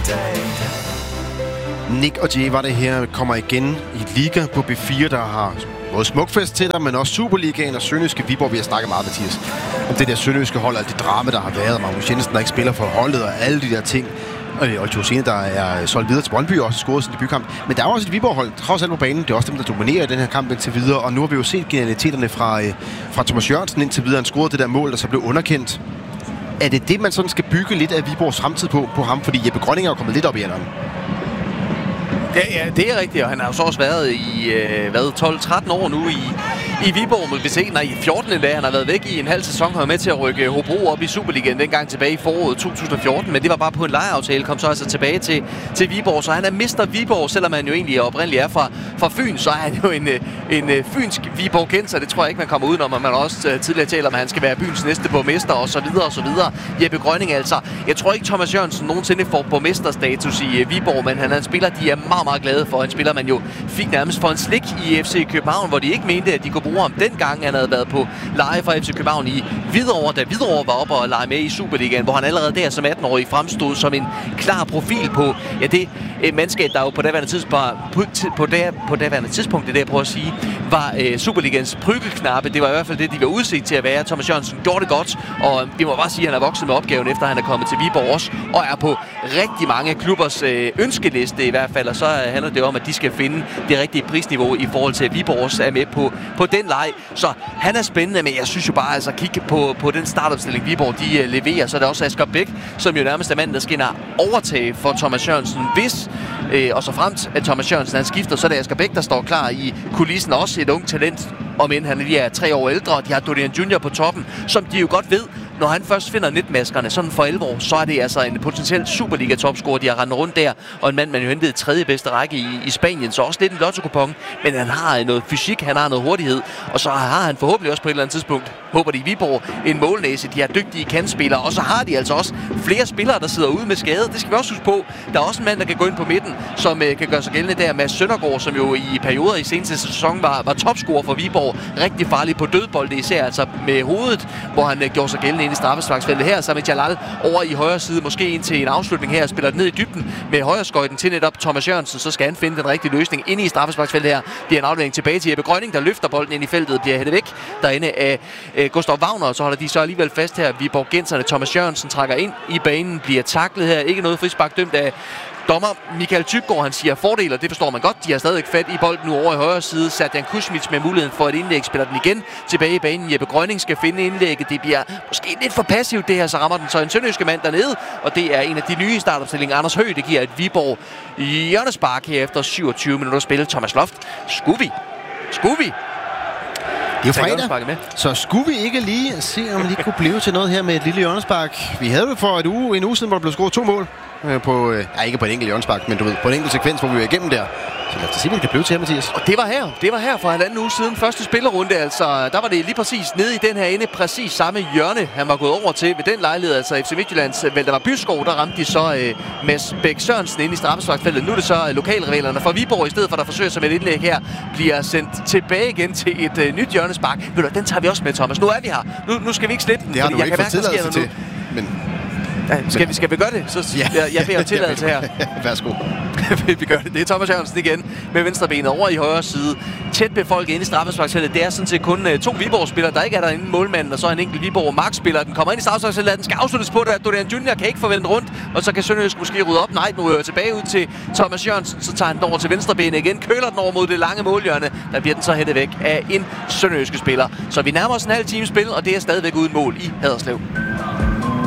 Nick og Jay var det her, kommer igen i Liga på B4, der har både Smukfest til dig, men også Superligaen og Sønderjyske Viborg. Vi har snakket meget, Mathias, om det der sønderjyske hold, alt det drama, der har været. Magnus Jensen, der ikke spiller for holdet, og alle de der ting. Og Josine, der er solgt videre til Brøndby, også scoret sin debutkamp. Men der er også et Viborg-hold, trods alt på banen. Det er også dem, der dominerer den her kamp indtil videre. Og nu har vi jo set genialiteterne fra Thomas Jørgensen indtil videre. Han scorede det der mål, der så blev underkendt. Er det, man sådan skal bygge lidt af Viborgs fremtid på ham? Fordi Jeppe Grønning er jo kommet lidt op i alderen. Ja, det er rigtigt, og han har jo så også været i 12-13 år nu i Viborg, men hvis ikke, i 14. dag, han har været væk i en halv sæson, og med til at rykke Hobro op i Superligaen dengang tilbage i foråret 2014, men det var bare på en lejeaftale, kom så altså tilbage til Viborg, så han er mister Viborg, selvom han jo egentlig oprindeligt er fra Fyn, så er han jo en fynsk Viborgenser, det tror jeg ikke, man kommer udenom, og man også tidligere talt om, at han skal være byens næste borgmester, og så videre, og så videre. Jeppe Grønning altså, jeg tror ikke, Thomas Jørgensen nogensinde får borgmesterstatus i Viborg, men han er en spiller, de er meget, meget glade for. En spiller, man jo fik nærmest for en slik i FC København, hvor de ikke mente, at de kunne bruge ham dengang. Han havde været på leje fra FC København i Hvidovre, da Hvidovre var oppe og lege med i Superligaen, hvor han allerede der som 18-årig fremstod som en klar profil på det mandskab, der jo på daværende tidspunkt, det der jeg prøver at sige, var Superligaens prügelknappe. Det var i hvert fald det, de var udset til at være. Thomas Jørgensen gjorde det godt, og vi må bare sige, at han er vokset med opgaven, efter han er kommet til Viborg også, og er på rigtig mange klubbers ønskeliste i hvert fald, og så handler det om, at de skal finde det rigtige prisniveau i forhold til, at Viborg også er med på den leg. Så han er spændende, men jeg synes jo bare, altså kigge på den startopstilling, Viborg de leverer, så er det også Asger Bæk, som jo nærmest er manden, der skinner overtage for Thomas Jørgensen. Hvis, og så fremt, at Thomas Jørgensen han skifter, så er det Asger Bæk, der står klar i kulissen, også et ungt talent, om end han lige er 3 år ældre, og de har Dorian Junior på toppen, som de jo godt ved, når han først finder netmaskerne sådan for 11 år, så er det altså en potentiel Superliga-topscorer, de har rendt rundt der, og en mand, man jo hentede i 3. bedste række i Spanien, så også lidt en lotto-kupon, men han har noget fysik, han har noget hurtighed, og så har han forhåbentlig også på et eller andet tidspunkt, håber de i Viborg, en målnæse, de har dygtige kantspillere, og så har de altså også flere spillere, der sidder ude med skade. Det skal vi også huske på. Der er også en mand, der kan gå ind på midten, som kan gøre sig gældende der. Mads Søndergaard, som jo i perioder i seneste sæson var topscorer for Viborg, rigtig farlig på dødbold, især altså med hovedet, hvor han gjorde sig gældende ind i straffesparksfeltet her, sammen med Jalal over i højre side, måske ind til en afslutning her, spiller ned i dybden med højreskøjten til netop Thomas Jørgensen, så skal han finde den rigtige løsning inde i straffesparksfeltet her. Bliver en aflevering tilbage til Jeppe Grønning, der løfter bolden ind i feltet, bliver hættet væk derinde af Gustav Wagner, og så holder de så alligevel fast her. Viborgenserne, Thomas Jørgensen trækker ind i banen, bliver taklet her, ikke noget frispark dømt af dommer Michael Tybgaard. Han siger fordel, og det forstår man godt. De har stadig fat i bolden nu over i højre side. Serdan Kuzmic med muligheden for et indlæg, spiller den igen tilbage i banen. Jeppe Grønning skal finde indlægget. Det bliver måske lidt for passivt det her, så rammer den så en sønderjyske mand dernede, og det er en af de nye startopstillinger. Anders Høgh, det giver et Viborg hjørnespark her efter 27 minutter spil. Thomas Loft, skulle vi? Det er jo fredag, så skulle vi ikke lige se, om det kunne blive til noget her med et lille hjørnespark? Vi havde det for en uge siden, hvor der blev scoret 2 mål. Ikke på et enkelt hjørnespark, men du ved, på en enkelt sekvens, hvor vi var igennem der. Så lad os se, hvad det kan blive til her, Mathias. Og det var her for 1,5 uge siden. Første spillerunde, altså. Der var det lige præcis nede i den her ende, præcis samme hjørne, han var gået over til ved den lejlighed. Altså FC Midtjyllands Valdemar Byskov, der ramte de så Mads Bæk Sørensen ind i straffesparksfeltet. Nu er det så lokalrivalerne fra Viborg, i stedet for der forsøger sig med et indlæg her, bliver sendt tilbage igen til et nyt hjørnespark. Ved du, den tager vi også med, Thomas. Nu er vi her. Nu skal vi ikke slippe den. Det har du ikke fået tilladelse til, men... Ja, skal vi gøre det? Så jeg beder om tilladelse her. Værsgo. Vi gør det. Det er Thomas Jørgensen igen med venstrebenet over i højre side. Tæt befolket inde i straffesparksfeltet. Det er sådan set kun 2 Viborg-spillere, der ikke er derinde. Målmanden og så en enkelt Viborg-markspiller. Den kommer ind i straffesparksfeltet. Den skal afsluttes på det. Dorian Junior kan ikke få vendt rundt. Og så kan Sønderjysk måske rydde op. Nej, nu tilbage ud til Thomas Jørgensen. Så tager han den over til venstrebenet igen. Køler den over mod det lange målhjørne. Der bliver den så hættet væk af en sønderjyske spiller. Så vi nærmer os en halv time spil, og det er stadigvæk uden mål i Haderslev.